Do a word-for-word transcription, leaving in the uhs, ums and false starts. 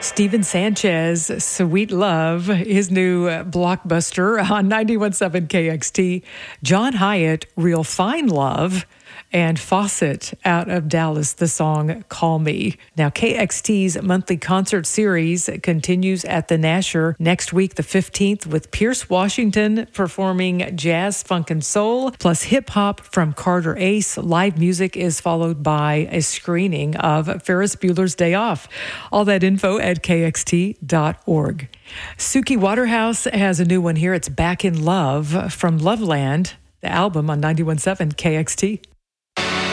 Steven Sanchez, Sweet Love, his new uh, blockbuster on ninety-one point seven K X T. John Hyatt, Real Fine Love. And Fawcett out of Dallas, the song Call Me. Now, K X T's monthly concert series continues at the Nasher next week, the fifteenth, with Pierce Washington performing jazz, funk, and soul, plus hip-hop from Carter Ace. Live music is followed by a screening of Ferris Bueller's Day Off. All that info at K X T dot org. Suki Waterhouse has a new one here. It's Back in Love from Loveland, the album on ninety-one point seven K X T.